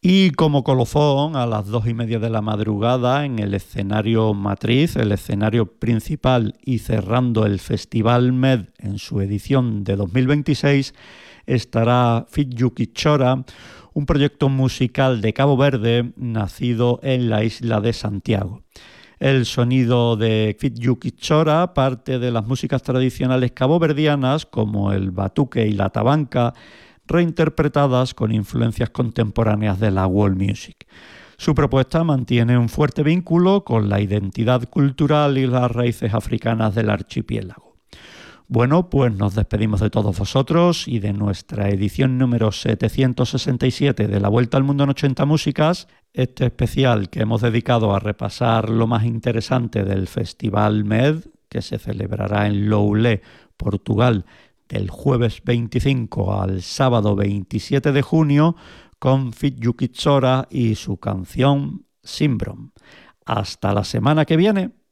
Y como colofón, a las 2:30 de la madrugada, en el escenario matriz, el escenario principal y cerrando el Festival Med en su edición de 2026, estará Fit Chora, un proyecto musical de Cabo Verde nacido en la isla de Santiago. El sonido de Fit Chora parte de las músicas tradicionales caboverdianas como el batuque y la tabanca, reinterpretadas con influencias contemporáneas de la world music. Su propuesta mantiene un fuerte vínculo con la identidad cultural y las raíces africanas del archipiélago. Bueno, pues nos despedimos de todos vosotros y de nuestra edición número 767 de La Vuelta al Mundo en 80 Músicas, este especial que hemos dedicado a repasar lo más interesante del Festival Med, que se celebrará en Loulé, Portugal, del jueves 25 al sábado 27 de junio, con Fit Chora y su canción Simbrom. Hasta la semana que viene.